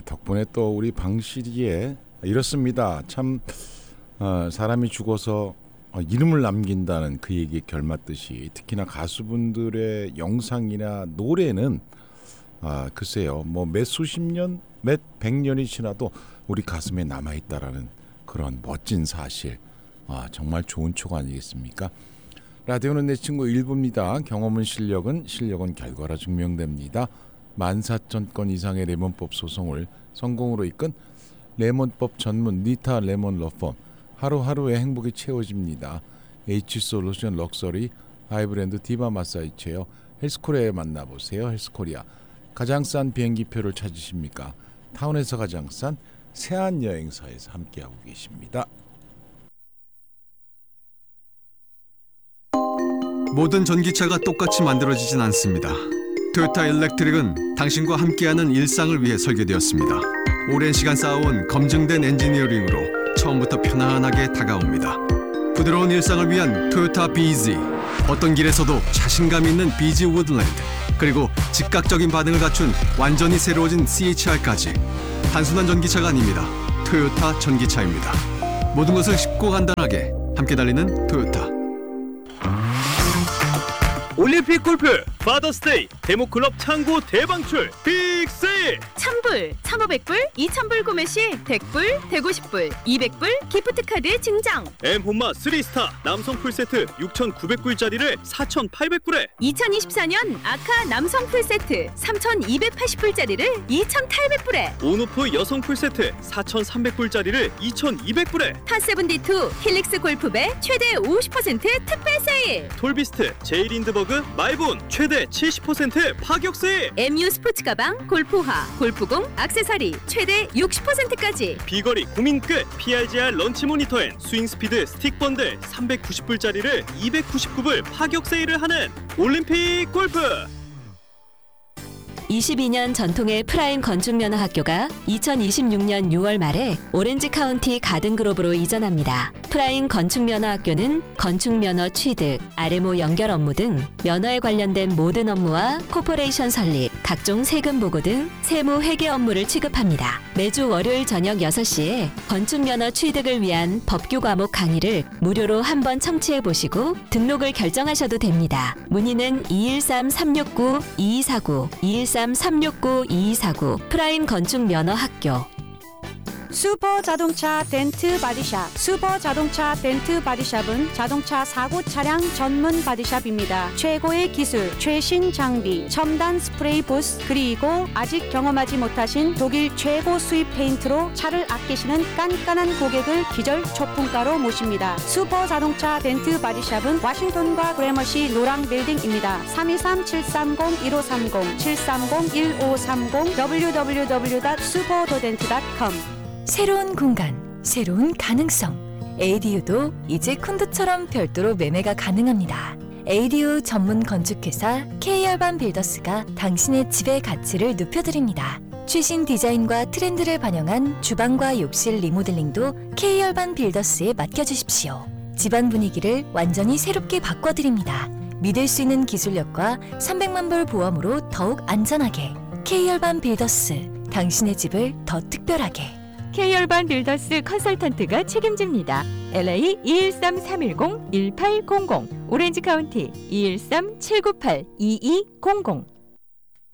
덕분에 또 우리 방실이에 이렇습니다. 참 사람이 죽어서 이름을 남긴다는 그 얘기에 결맞듯이 특히나 가수분들의 영상이나 노래는 글쎄요, 뭐 몇 수십 년, 몇 백 년이 지나도 우리 가슴에 남아있다라는 그런 멋진 사실, 정말 좋은 촉 아니겠습니까? 라디오는 내 친구 일부입니다. 경험은 실력은 결과로 증명됩니다. 14,000건 이상의 레몬법 소송을 성공으로 이끈 레몬법 전문 니타 레몬 러펌, 하루하루의 행복이 채워집니다. H솔루션 럭셔리 하이브랜드 디바 마사지 체어 헬스코리아에 만나보세요. 헬스코리아. 가장 싼 비행기표를 찾으십니까? 타운에서 가장 싼 세안여행사에서 함께하고 계십니다. 모든 전기차가 똑같이 만들어지진 않습니다. 토요타 일렉트릭은 당신과 함께하는 일상을 위해 설계되었습니다. 오랜 시간 쌓아온 검증된 엔지니어링으로 처음부터 편안하게 다가옵니다. 부드러운 일상을 위한 토요타 BZ, 어떤 길에서도 자신감 있는 BZ 우드랜드, 그리고 즉각적인 반응을 갖춘 완전히 새로워진 CHR까지. 단순한 전기차가 아닙니다. 토요타 전기차입니다. 모든 것을 쉽고 간단하게 함께 달리는 토요타. 올림픽 골프 파더스데이 데모클럽 창고 대방출 빅세일! 1,000불, 1,500불, 2,000불 구매 시 100불, 150불, 200불 기프트카드 증정. 엠혼마 3스타 남성 풀세트 6,900불짜리를 4,800불에, 2024년 아카 남성 풀세트 3,280불짜리를 2,800불에, 온오프 여성 풀세트 4,300불짜리를 2,200불에, 파72 힐릭스 골프배 최대 50% 특별 세일. 톨비스트 제이린드버그 마이본 최대 70% 파격 세일. MU 스포츠 가방, 골프화, 골프공, 액세서리 최대 60%까지. 비거리 고민 끝 PRGR 런치 모니터 앤 스윙 스피드 스틱 번들 399불짜리를 299불 파격 세일을 하는 올림픽 골프. 22년 전통의 프라임 건축면허 학교가 2026년 6월 말에 오렌지 카운티 가든그로브로 이전합니다. 프라임 건축면허 학교는 건축면허 취득, RMO 연결 업무 등 면허에 관련된 모든 업무와 코퍼레이션 설립, 각종 세금 보고 등 세무 회계 업무를 취급합니다. 매주 월요일 저녁 6시에 건축면허 취득을 위한 법규 과목 강의를 무료로 한번 청취해보시고 등록을 결정하셔도 됩니다. 문의는 213-369-2249, 213-369-2249 프라임 건축면허학교. 슈퍼 자동차 덴트 바디샵. 슈퍼 자동차 덴트 바디샵은 자동차 사고 차량 전문 바디샵입니다. 최고의 기술, 최신 장비, 첨단 스프레이 부스, 그리고 아직 경험하지 못하신 독일 최고 수입 페인트로 차를 아끼시는 깐깐한 고객을 기절 초품가로 모십니다. 슈퍼 자동차 덴트 바디샵은 워싱턴과 그래머시 노랑 빌딩입니다. 323-730-1530, 730-1530, www.superdent.com. 새로운 공간, 새로운 가능성. ADU도 이제 콘도처럼 별도로 매매가 가능합니다. ADU 전문 건축회사 K열반 빌더스가 당신의 집의 가치를 높여드립니다. 최신 디자인과 트렌드를 반영한 주방과 욕실 리모델링도 K열반 빌더스에 맡겨주십시오. 집안 분위기를 완전히 새롭게 바꿔드립니다. 믿을 수 있는 기술력과 300만 불 보험으로 더욱 안전하게. K열반 빌더스, 당신의 집을 더 특별하게. K열반 빌더스 컨설턴트가 책임집니다. LA 213-310-1800, 오렌지 카운티 213-798-2200.